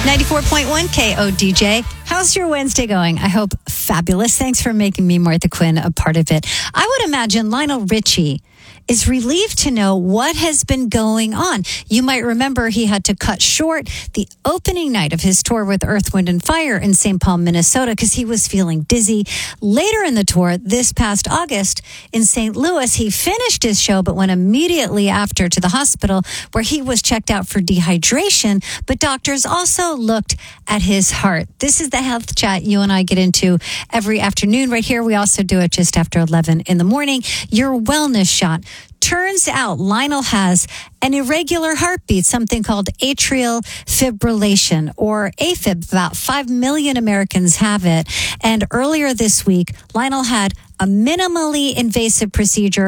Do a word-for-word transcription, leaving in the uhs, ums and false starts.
ninety-four point one K O D J. How's your Wednesday going? I hope fabulous. Thanks for making me, Martha Quinn, a part of it. I would imagine Lionel Richie is relieved to know what has been going on. You might remember he had to cut short the opening night of his tour with Earth, Wind and Fire in Saint Paul, Minnesota, because he was feeling dizzy. Later in the tour, this past August in Saint Louis, he finished his show, but went immediately after to the hospital where he was checked out for dehydration. But doctors also looked at his heart. This is the health chat you and I get into every afternoon right here. We also do it just after eleven in the morning. Your wellness shot. Turns out Lionel has an irregular heartbeat, something called atrial fibrillation, or AFib. About five million Americans have it. And earlier this week, Lionel had a minimally invasive procedure